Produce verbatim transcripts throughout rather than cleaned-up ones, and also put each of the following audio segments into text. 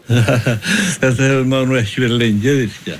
Þetta hefur maður nú ekki verið lengi að virkja.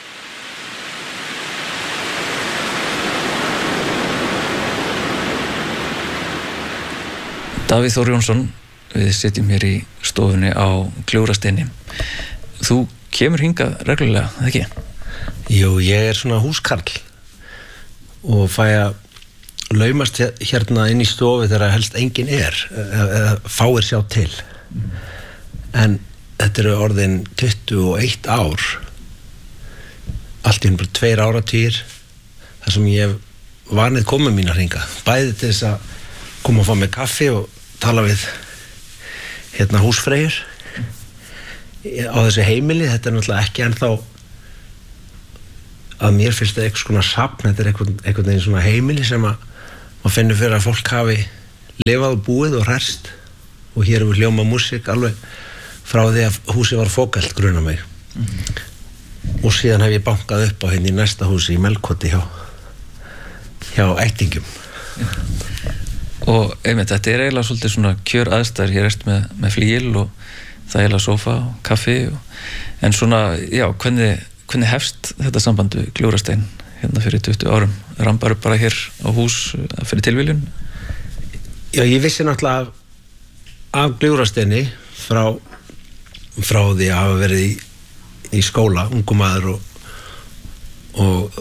Davíð Þór Jónsson, við sitjum hér í stofunni á Gljúfrasteini. Þú kemur hingað reglulega, eða ekki? Jú, ég er svona húskarl og fæ að laumast hérna inn í stofu þegar helst enginn er, eða fáir sjá til. Mm. En þetta eru orðin tuttugu og eitt ár, allt í hún bara tveir áratugir, þar sem ég hef vanið komu mínar hingað, bæði til þess að koma og fá mig kaffi og tala við hérna húsfreyjur á þessu heimili. Þetta er náttúrulega ekki ennþá að mér finnst þetta eitthvað svona safn, þetta er einhvern, einhvern veginn svona heimili sem að maður finnur fyrir að fólk hafi lifað og búið og hræst, og hér hefur hljóma músík alveg frá því að húsið var fókalt, gruna mig. Mm-hmm. Og síðan hef ég bankað upp á hérna í næsta húsi í Melkoti hjá hjá ættingjum. Og einmitt, þetta er eiginlega svolítið svona kjör aðstæður, hér erst með, með flíil og þægilega sófa og kaffi og, en svona, já, hvernig, hvernig hefst þetta sambandu Gljúfrastein hérna fyrir tuttugu árum? Rambar bara hér á hús fyrir tilviljun? Já, ég vissi náttúrulega af, af Gljúfrasteini frá, frá því að hafa verið í, í skóla, ungum maður, og, og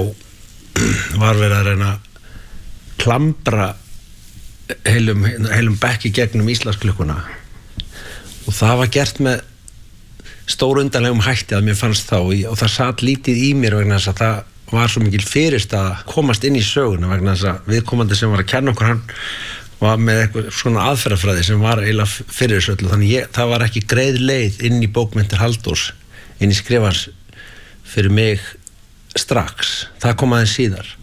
þá var verið að reyna klambra heilum, heilum bekk í gegnum Íslandsklukkuna, og það var gert með stórundarlegum hætti að mér fannst þá, og það satt lítið í mér vegna þess að það var svo mikil fyrist að komast inn í söguna, vegna þess að viðkomandi sem var að kenna okkur, hann var með eitthvað svona aðferðafræði sem var eiginlega fyrir þessu öllu, þannig ég, það var ekki greið leið inn í bókmenntir Halldórs, inn í skrifans fyrir mig strax, það kom aðeins síðar.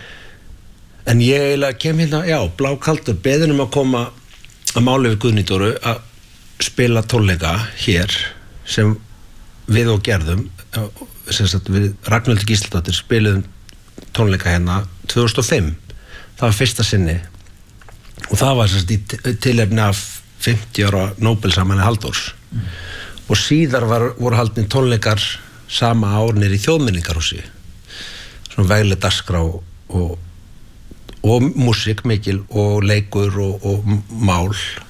En ég eiginlega kem hérna, já, blákaldur, beðin um að koma að máli við Guðný Dóru að spila tónleika hér sem við og gerðum, sem sagt við Ragnhildur Gísladóttir spiluðum tónleika hérna tvö þúsund og fimm, það var fyrsta sinni, og það var sem sagt í tilefni af fimmtíu ára Nóbelsafmæli Halldórs. Mm. Og síðar var, voru haldnir tónleikar sama ár niðri í Þjóðmenningarhúsi, svona vegleg dagskrá og, og og músík mikil og leikur og, og mál,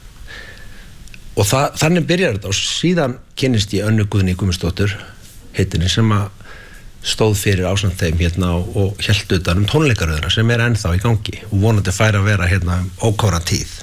og það, þannig byrjar þetta, og síðan kynnist ég Önnu Guðný Guðmundsdóttur heitinni, sem að stóð fyrir ásamt þeim hérna og, og hélt utan um tónleikaröðina sem er ennþá í gangi og vonandi fær að vera hérna um ókóra tíð.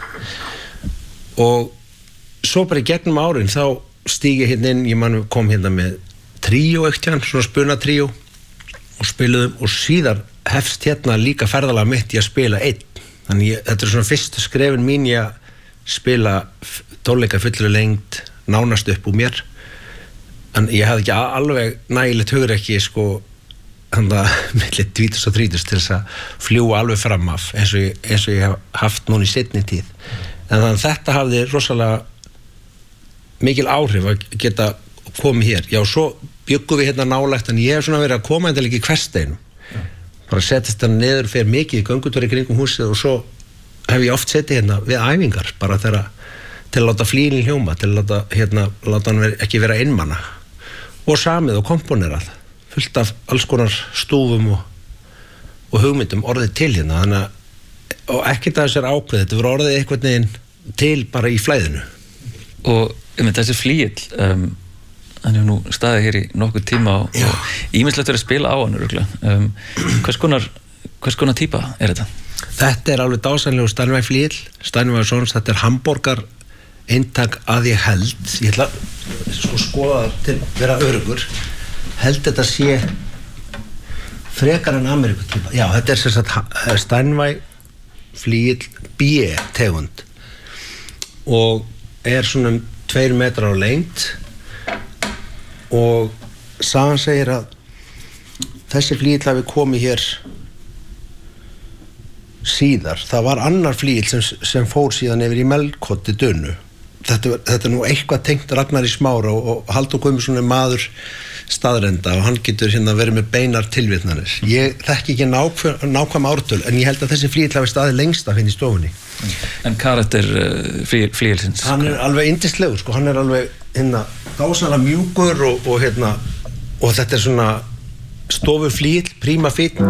Og svo bara í gegnum árin þá stíg ég hérna inn, ég man kom hérna með tríó ekkert, svona spunatríó, og spiluðum, og síðan hefst hérna líka ferðalega mitt í að spila einn. Þannig ég, þetta er svona fyrstu skrefin mín í að spila tónleika fullri lengd nánast upp úr mér. En ég hafði ekki alveg nægilegt hugrekki sko handa milli tvítugasta og þrítugasta til þess að fljúga alveg fram af eins og ég, eins og ég hef haft núna í seinni tíð. En þannig þetta hafði rosalega mikil áhrif að geta komið hér. Já, svo bjöggum við hérna nálægt, en ég hef svona verið að koma eitthvað ekki í hversdeginum. Bara setjast hann niður, fer mikið í göngutúr í kringum húsið, og svo hef ég oft setið hérna við æfingar, bara þegar, til að láta flílinn hljóma, til að láta, hérna, láta hann veri, ekki vera einmana, og samið og komponerað, fullt af alls konar stúfum og, og hugmyndum orðið til hérna, þannig að, og ekkert að þessar ákveð, þetta voru orðið eitthvað neginn til bara í flæðinu. Og um, þessi flíill, um, hann hefur nú staðið hér í nokkuð tíma og ýmislegt verið að spila á hann örugglega. Um, hvers konar hvers konar típa er þetta? Þetta er alveg dásamlegur Steinway flíill, Steinway Sons, þetta er Hamborgar eintak að ég held, ég ætla sko skoða til vera öruggur, held þetta sé frekar en Ameríku típa. Já, þetta er sem sagt Steinway flíill B tegund og er svona um tveir metrar á lengd, og sagan segir að þessi flíill hafi komið hér síðar. Það var annar flíill sem, sem fór síðan yfir í Melkoti Dunnu. Þetta, þetta er nú eitthvað tengt Ragnari Smára, og, og Halldór Guðmundsson er maður staðrenda og hann getur hérna verið með beinar tilvitnanir. Ég þekki ekki nákvæm ártöl, en ég held að þessi flíill hafi staðið lengst af hérna í stofunni. En karakter uh, flíillsins? Hann er alveg yndislegur, sko, hann er alveg hérna dásanlega mjúkur og, og hérna og þetta er svona stofuflýll, príma fínn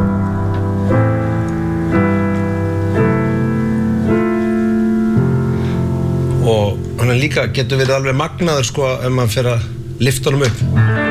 og hann er líka getur verið alveg magnaður sko ef maður fer að lyfta honum upp